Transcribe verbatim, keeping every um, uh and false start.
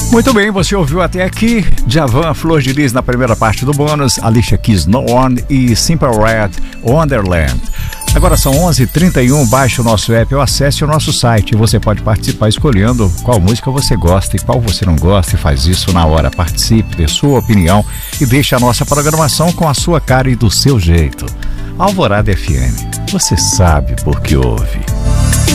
Muito bem, você ouviu até aqui Djavan, Flor de Lis na primeira parte do bônus, Alicia Keys, No One e Simple Red, Wonderland. Agora são onze e trinta e um, baixe o nosso app ou acesse o nosso site. Você pode participar escolhendo qual música você gosta e qual você não gosta e faz isso na hora. Participe, dê sua opinião e deixe a nossa programação com a sua cara e do seu jeito. Alvorada F M, você sabe por que ouve.